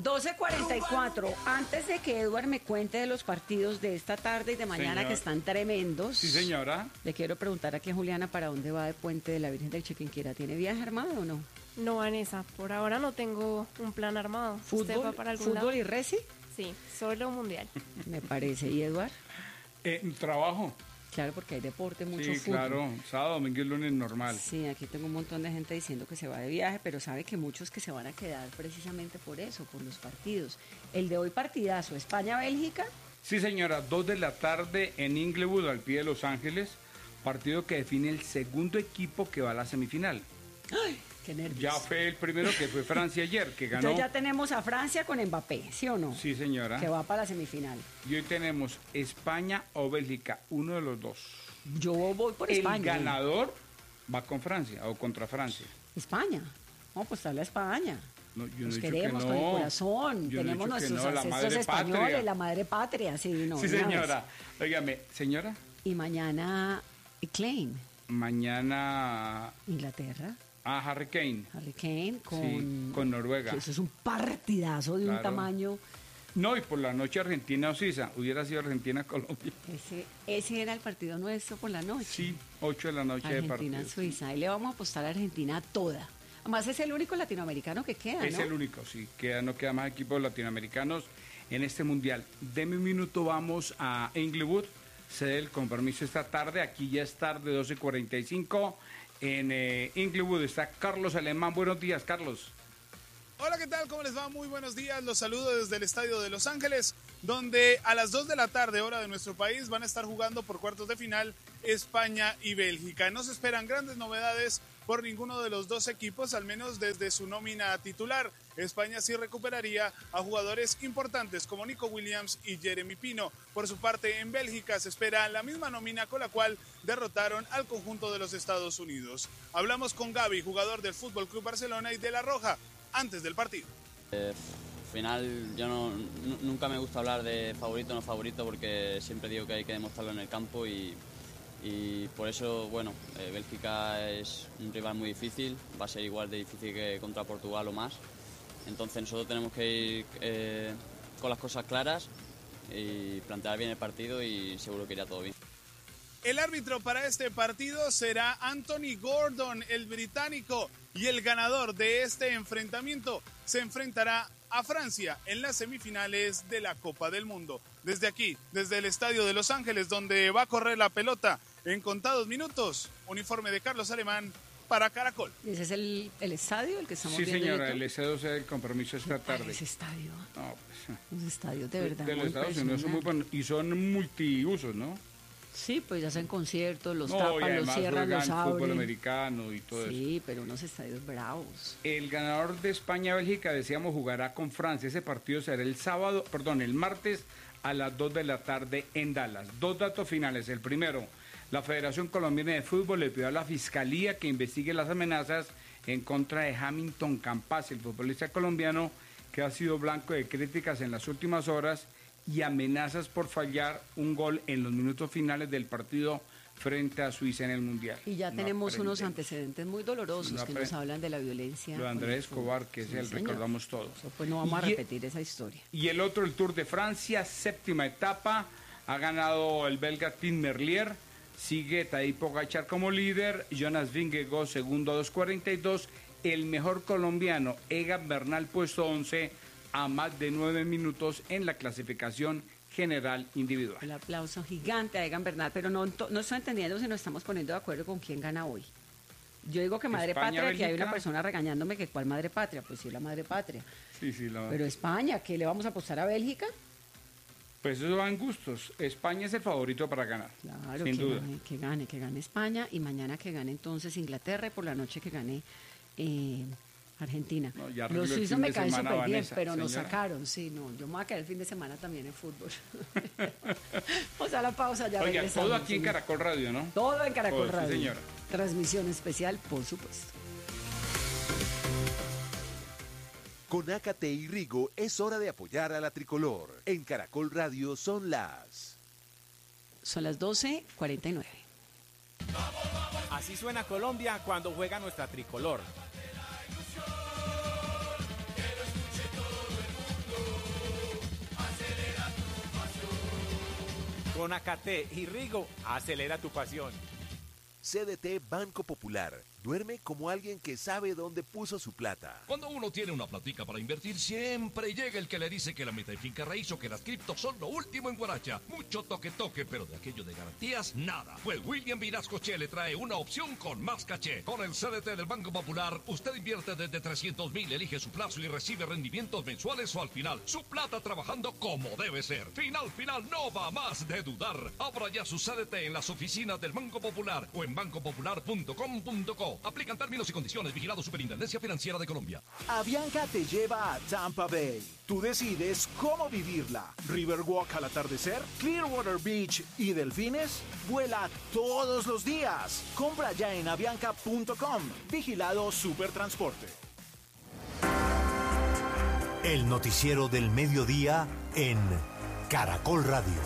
12:44. Antes de que Edward me cuente de los partidos de esta tarde y de mañana, Señor. que están tremendos. Sí, señora. Le quiero preguntar aquí a Juliana para dónde va de Puente de la Virgen del Chiquinquirá. ¿Tiene viaje armado o no? No, Vanessa, por ahora no tengo un plan armado. ¿Usted va para algún lado? ¿Fútbol y reci? Sí, solo mundial. Me parece. ¿Y Edward? Trabajo. Claro, porque hay deporte, mucho Sí, fútbol. claro. Sábado, domingo y lunes normal. Sí, aquí tengo un montón de gente diciendo que se va de viaje, pero sabe que muchos que se van a quedar precisamente por eso, por los partidos. El de hoy partidazo, España-Bélgica. Sí, señora. 2 de la tarde en Inglewood, al pie de Los Ángeles. Partido que define el segundo equipo que va a la semifinal. ¡Ay, qué nervios! Ya fue el primero, que fue Francia ayer, que ganó. Entonces ya tenemos a Francia con Mbappé, ¿sí o no? Sí, señora. Que va para la semifinal. Y hoy tenemos España o Bélgica, uno de los dos. Yo voy por El España. ganador va con Francia o contra Francia. España. Vamos a apostarle a España. No, yo no Nos he dicho queremos que con el no. corazón. Yo no he Tenemos dicho que nuestros no, la ancestros madre españoles, patria. la madre patria, sí, no. Sí, una señora. Óigame, señora, vez. Y mañana, Klein, mañana Inglaterra, a Harry Kane. Harry Kane con, Sí, con Noruega. que eso es un partidazo de un Claro. tamaño. No, y por la noche Argentina o Suiza. Hubiera sido Argentina-Colombia. Ese era el partido nuestro por la noche. Sí, 8 de la noche de partido. Argentina-Suiza. Ahí le vamos a apostar a Argentina toda. Además es el único latinoamericano que queda, Es ¿no? el único, sí. No queda más equipos latinoamericanos en este mundial. Deme un minuto, vamos a Inglewood. Se dé el compromiso esta tarde. Aquí ya es tarde, 12:45. En Inglewood está Carlos Alemán. Buenos días, Carlos. Hola, ¿qué tal? ¿Cómo les va? Muy buenos días. Los saludo desde el Estadio de Los Ángeles, donde a las 2 de la tarde, hora de nuestro país, van a estar jugando por cuartos de final España y Bélgica. No se esperan grandes novedades por ninguno de los dos equipos, al menos desde su nómina titular. España sí recuperaría a jugadores importantes como Nico Williams y Jeremy Pino. Por su parte, en Bélgica se espera la misma nómina con la cual derrotaron al conjunto de los Estados Unidos. Hablamos con Gavi, jugador del Fútbol Club Barcelona y de La Roja, antes del partido. Al final yo nunca me gusta hablar de favorito o no favorito porque siempre digo que hay que demostrarlo en el campo y por eso, bueno, Bélgica es un rival muy difícil, va a ser igual de difícil que contra Portugal o más. Entonces nosotros tenemos que ir con las cosas claras y plantear bien el partido y seguro que irá todo bien. El árbitro para este partido será Anthony Gordon, el británico, y el ganador de este enfrentamiento se enfrentará a Francia en las semifinales de la Copa del Mundo. Desde aquí, desde el Estadio de Los Ángeles, donde va a correr la pelota en contados minutos, uniforme de Carlos Alemán para Caracol. ¿Ese es el estadio el que estamos Sí, viendo? señora, en el YouTube? S2 es el compromiso esta tarde. Ese estadio. No, pues, Ese estadio de verdad. de los muy Estados Unidos son muy impresionante. buenos y son multiusos, ¿no? Sí, pues ya hacen conciertos, los No, y tapan, los además cierran, los juegan fútbol abren. americano y todo eso. Sí, pero unos estadios bravos. El ganador de España-Bélgica, decíamos, jugará con Francia. Ese partido será el martes a las 2 de la tarde en Dallas. 2 datos finales. El primero, la Federación Colombiana de Fútbol le pidió a la Fiscalía que investigue las amenazas en contra de Hamilton Campas, el futbolista colombiano que ha sido blanco de críticas en las últimas horas y amenazas por fallar un gol en los minutos finales del partido frente a Suiza en el Mundial. Y ya No tenemos unos aprenden. antecedentes muy dolorosos No que nos aprenden. hablan de la violencia. Lo de con Andrés el fútbol. Escobar, que es Sí, el señor. recordamos todos. Eso, pues no vamos a Y- repetir esa historia. Y el otro, el Tour de Francia, séptima etapa, ha ganado el belga Tim Merlier, sigue Tadej Pogačar como líder, Jonas Vingegaard segundo a 2:42, el mejor colombiano Egan Bernal puesto 11 a más de 9 minutos en la clasificación general individual. El aplauso gigante a Egan Bernal, pero no estoy entendiendo si nos estamos poniendo de acuerdo con quién gana hoy. Yo digo que madre España, patria, que hay Bélgica. una persona regañándome que cuál madre patria, pues sí, la madre patria. Sí, sí, Pero España, ¿qué le vamos a apostar a Bélgica? pues eso va en gustos. España es el favorito para ganar, Claro, sin duda. que gane España y mañana que gane entonces Inglaterra y por la noche que gane Argentina. No, ya arregló Los el suizos fin me de caen semana, súper bien, Vanessa, pero nos señora. sacaron, sí, no, yo me voy a quedar el fin de semana también en fútbol. O sea, la pausa ya Oiga, regresamos, todo aquí en señor. Caracol Radio, ¿no? Todo en Caracol Todo, sí, Radio. señora. Transmisión especial, por supuesto. Con Ácate y Rigo es hora de apoyar a la tricolor. En Caracol Radio son las... Son las 12:49. Así suena Colombia cuando juega nuestra tricolor. Con AKT y Rigo, acelera tu pasión. CDT Banco Popular. Duerme como alguien que sabe dónde puso su plata. Cuando uno tiene una platica para invertir, siempre llega el que le dice que la meta de finca raíz o que las criptos son lo último en Guaracha. Mucho toque, pero de aquello de garantías, nada. Pues William Vinascoche le trae una opción con más caché. Con el CDT del Banco Popular, usted invierte desde 300,000, elige su plazo y recibe rendimientos mensuales o al final. Su plata trabajando como debe ser. Final, no va más de dudar. Abra ya su CDT en las oficinas del Banco Popular o en bancopopular.com.co. Aplican términos y condiciones. Vigilado Superintendencia Financiera de Colombia. Avianca te lleva a Tampa Bay. Tú decides cómo vivirla. Riverwalk al atardecer, Clearwater Beach y delfines. Vuela todos los días. Compra ya en avianca.com. Vigilado Supertransporte. El noticiero del mediodía en Caracol Radio.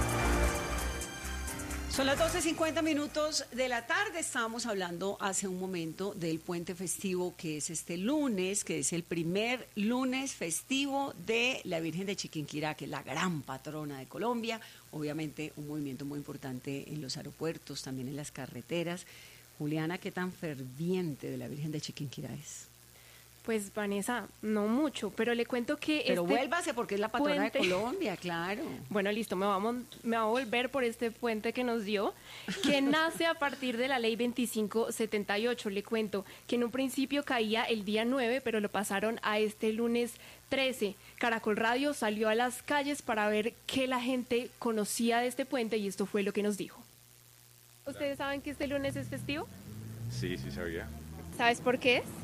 Son las 12:50 de la tarde. Estábamos hablando hace un momento del puente festivo que es este lunes, que es el primer lunes festivo de la Virgen de Chiquinquirá, que es la gran patrona de Colombia. Obviamente un movimiento muy importante en los aeropuertos, también en las carreteras. Juliana, ¿qué tan ferviente de la Virgen de Chiquinquirá es? Pues Vanessa, no mucho, pero le cuento que Pero vuélvase porque es la patrona de Colombia, claro. Bueno, listo, me va a volver por este puente que nos dio, que nace a partir de la ley 2578. Le cuento que en un principio caía el día 9, pero lo pasaron a este lunes 13. Caracol Radio salió a las calles para ver qué la gente conocía de este puente y esto fue lo que nos dijo. ¿Ustedes saben que este lunes es festivo? Sí, sabía. ¿Sabes por qué es?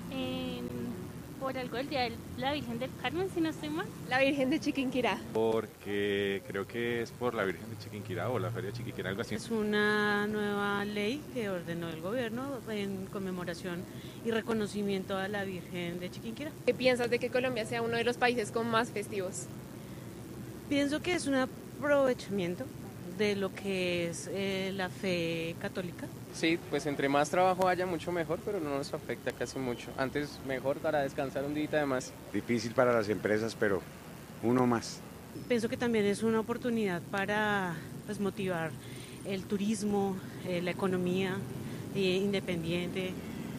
Por algo del Día de la Virgen del Carmen, si no estoy mal. La Virgen de Chiquinquirá. Porque creo que es por la Virgen de Chiquinquirá o la Feria de Chiquinquirá, algo así. Es una nueva ley que ordenó el gobierno en conmemoración y reconocimiento a la Virgen de Chiquinquirá. ¿Qué piensas de que Colombia sea uno de los países con más festivos? Pienso que es un aprovechamiento de lo que es la fe católica. Sí, pues entre más trabajo haya, mucho mejor, pero no nos afecta casi mucho. Antes mejor para descansar un día además. Difícil para las empresas, pero uno más. Pienso que también es una oportunidad para motivar el turismo, la economía independiente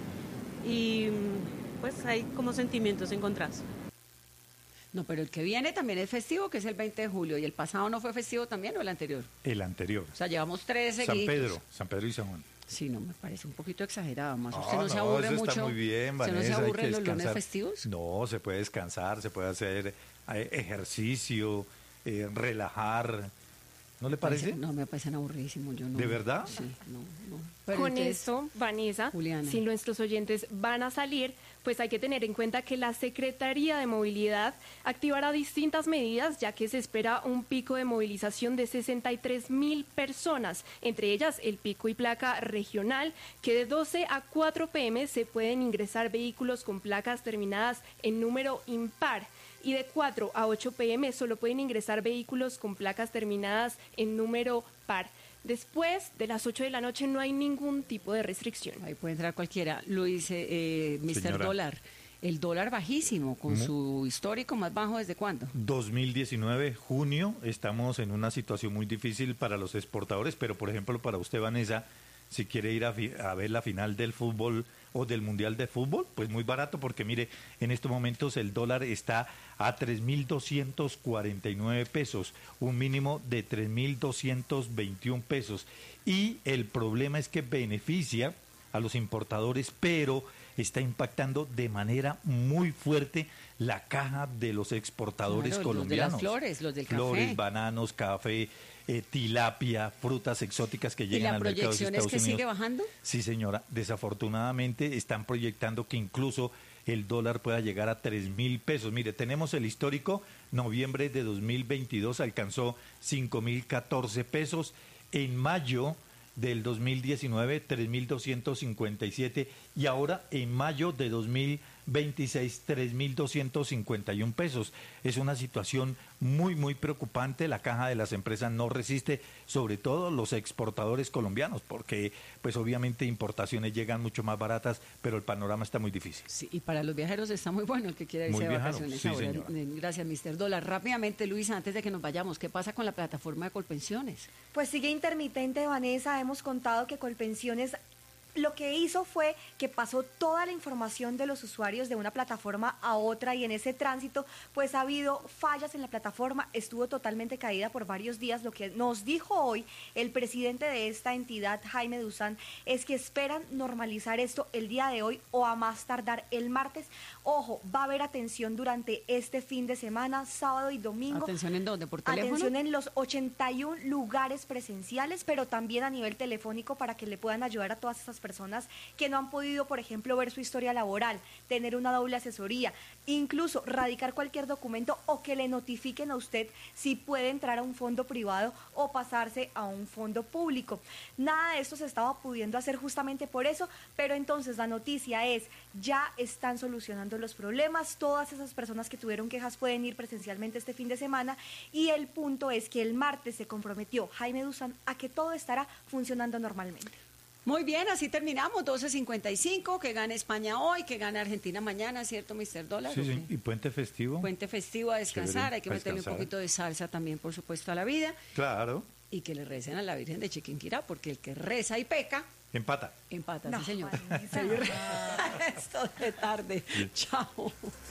y pues hay como sentimientos encontrados. No, pero el que viene también es festivo, que es el 20 de julio. ¿Y el pasado no fue festivo también o el anterior? El anterior. O sea, llevamos 3 seguidos. San Pedro y San Juan. Sí, no, me parece un poquito exagerado. Más usted no se aburre eso mucho. Está muy bien, Vanessa, ¿Usted no se aburre en los lunes festivos? No, se puede descansar, se puede hacer ejercicio, relajar. ¿No le parece? No, me parecen aburridísimos. Yo no. ¿De verdad? Sí, no. Pero con entonces, esto, Vanessa, Juliana, si nuestros oyentes van a salir, pues hay que tener en cuenta que la Secretaría de Movilidad activará distintas medidas, ya que se espera un pico de movilización de 63,000 personas, entre ellas el pico y placa regional, que de 12 a 4 p.m. se pueden ingresar vehículos con placas terminadas en número impar. Y de 4 a 8 p.m. solo pueden ingresar vehículos con placas terminadas en número par. Después de las 8 de la noche no hay ningún tipo de restricción. Ahí puede entrar cualquiera. Luis, Mr. Dólar, el dólar bajísimo, con su histórico más bajo, ¿desde cuándo? 2019, junio, estamos en una situación muy difícil para los exportadores, pero por ejemplo para usted, Vanessa, si quiere ir a ver la final del fútbol o del Mundial de Fútbol, pues muy barato, porque mire, en estos momentos el dólar está a 3.249 pesos, un mínimo de 3.221 pesos. Y el problema es que beneficia a los importadores, pero está impactando de manera muy fuerte la caja de los exportadores colombianos. Los de las flores, los del café. Flores, bananos, café, tilapia, frutas exóticas que llegan al mercado de Estados Unidos. ¿Y la proyección es que sigue bajando? Sí, señora. Desafortunadamente están proyectando que incluso el dólar pueda llegar a 3.000 pesos. Mire, tenemos el histórico, noviembre de 2022 alcanzó 5.014 pesos. En mayo del 2019, 3.257. Y ahora, en mayo de 3.251 pesos. Es una situación muy, muy preocupante. La caja de las empresas no resiste, sobre todo los exportadores colombianos, porque pues obviamente importaciones llegan mucho más baratas, pero el panorama está muy difícil. Sí, y para los viajeros está muy bueno el que quiera irse Muy de viajero, vacaciones sí, ahora. señora. Gracias, Mr. Dólar. Rápidamente, Luisa, antes de que nos vayamos, ¿qué pasa con la plataforma de Colpensiones? Pues sigue intermitente, Vanessa. Hemos contado que Colpensiones lo que hizo fue que pasó toda la información de los usuarios de una plataforma a otra, y en ese tránsito pues ha habido fallas en la plataforma, estuvo totalmente caída por varios días. Lo que nos dijo hoy el presidente de esta entidad, Jaime Duzán, es que esperan normalizar esto el día de hoy o a más tardar el martes. Ojo, va a haber atención durante este fin de semana, sábado y domingo. ¿Atención en dónde? ¿Por teléfono? Atención en los 81 lugares presenciales, pero también a nivel telefónico, para que le puedan ayudar a todas esas personas que no han podido, por ejemplo, ver su historia laboral, tener una doble asesoría, incluso radicar cualquier documento, o que le notifiquen a usted si puede entrar a un fondo privado o pasarse a un fondo público. Nada de esto se estaba pudiendo hacer justamente por eso, pero entonces la noticia es, ya están solucionando los problemas. Todas esas personas que tuvieron quejas pueden ir presencialmente este fin de semana, y el punto es que el martes se comprometió Jaime Duzán a que todo estará funcionando normalmente. Muy bien, así terminamos, 12:55, que gane España hoy, que gane Argentina mañana, ¿cierto, Mr. Dólar? Sí, sí, y puente festivo. Puente festivo a descansar, Chévere, hay que a meterle descansar. un poquito de salsa también, por supuesto, a la vida. Claro. Y que le recen a la Virgen de Chiquinquirá, porque el que reza y peca, empata. empata, No, sí, señor. Vanessa. Esto de tarde. Chao.